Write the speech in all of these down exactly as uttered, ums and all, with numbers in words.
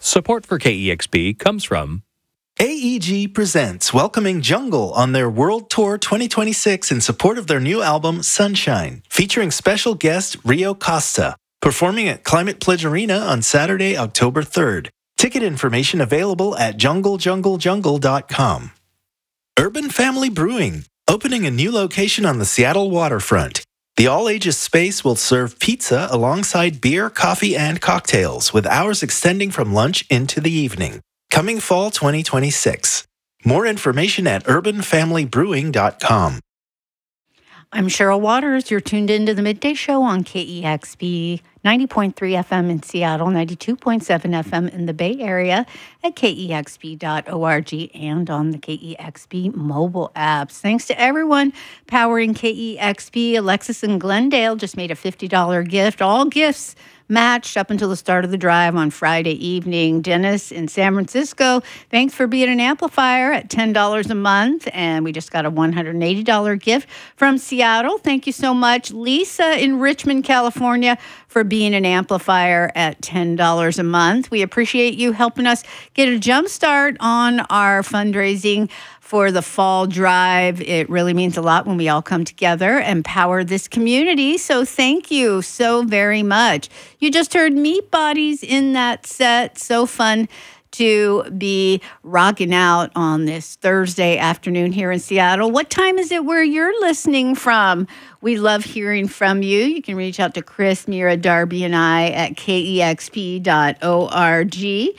Support for K E X P comes from A E G presents welcoming Jungle on their World Tour twenty twenty-six in support of their new album, Sunshine, featuring special guest Rio Costa, performing at Climate Pledge Arena on Saturday, October third. Ticket information available at jungle jungle jungle dot com. Urban Family Brewing, opening a new location on the Seattle waterfront. The all-ages space will serve pizza alongside beer, coffee, and cocktails, with hours extending from lunch into the evening. Coming fall twenty twenty-six. More information at urban family brewing dot com. I'm Cheryl Waters. You're tuned into the Midday Show on K E X P ninety point three F M in Seattle, ninety-two point seven F M in the Bay Area, at K E X P dot org and on the K E X P mobile apps. Thanks to everyone powering K E X P. Alexis in Glendale just made a fifty dollars gift. All gifts matched up until the start of the drive on Friday evening. Dennis in San Francisco, thanks for being an amplifier at ten dollars a month. And we just got a one hundred eighty dollars gift from Seattle. Thank you so much. Lisa in Richmond, California, for being an amplifier at ten dollars a month. We appreciate you helping us get a jump start on our fundraising for the fall drive. It really means a lot when we all come together and power this community. So thank you so very much. You just heard Meat Bodies in that set. So fun to be rocking out on this Thursday afternoon here in Seattle. What time is it where you're listening from? We love hearing from you. You can reach out to Chris, Mira, Darby, and I at K E X P dot org.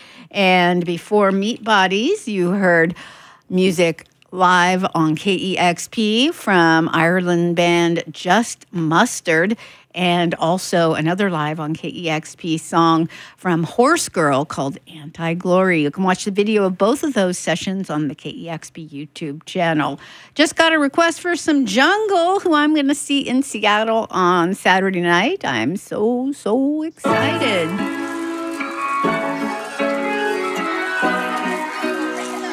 And before Meat Bodies, you heard music live on K E X P from Ireland band Just Mustard, and also another live on K E X P song from Horse Girl called Anti-Glory. You can watch the video of both of those sessions on the K E X P YouTube channel. Just got a request for some Jungle, who I'm going to see in Seattle on Saturday night. I'm so, so excited.